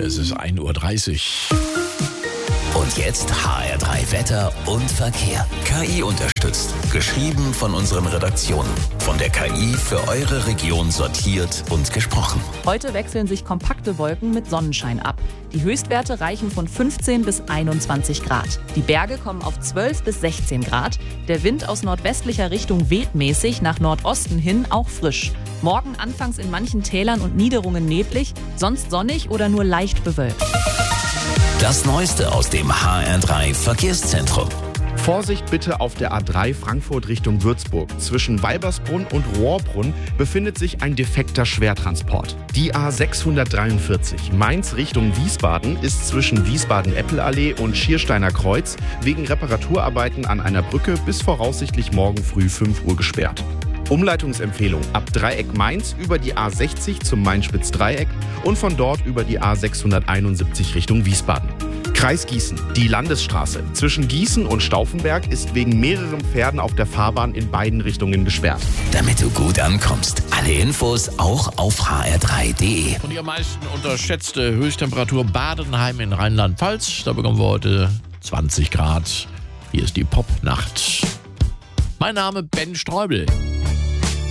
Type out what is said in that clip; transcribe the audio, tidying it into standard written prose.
Es ist 1:30 Uhr. Und jetzt HR3 Wetter und Verkehr. KI unterstützt. Geschrieben von unseren Redaktionen. Von der KI für eure Region sortiert und gesprochen. Heute wechseln sich kompakte Wolken mit Sonnenschein ab. Die Höchstwerte reichen von 15 bis 21 Grad. Die Berge kommen auf 12 bis 16 Grad. Der Wind aus nordwestlicher Richtung weht mäßig, nach Nordosten hin auch frisch. Morgen anfangs in manchen Tälern und Niederungen neblig, sonst sonnig oder nur leicht bewölkt. Das Neueste aus dem HR3 Verkehrszentrum. Vorsicht bitte auf der A3 Frankfurt Richtung Würzburg. Zwischen Weibersbrunn und Rohrbrunn befindet sich ein defekter Schwertransport. Die A643 Mainz Richtung Wiesbaden ist zwischen Wiesbaden-Eppelallee und Schiersteiner Kreuz wegen Reparaturarbeiten an einer Brücke bis voraussichtlich morgen früh 5 Uhr gesperrt. Umleitungsempfehlung ab Dreieck Mainz über die A60 zum Main-Spitz-Dreieck und von dort über die A671 Richtung Wiesbaden. Kreis Gießen, die Landesstraße zwischen Gießen und Stauffenberg ist wegen mehreren Pferden auf der Fahrbahn in beiden Richtungen gesperrt. Damit du gut ankommst. Alle Infos auch auf hr3.de. Und die am meisten unterschätzte Höchsttemperatur Badenheim in Rheinland-Pfalz. Da bekommen wir heute 20 Grad. Hier ist die Popnacht. Mein Name Ben Streubel.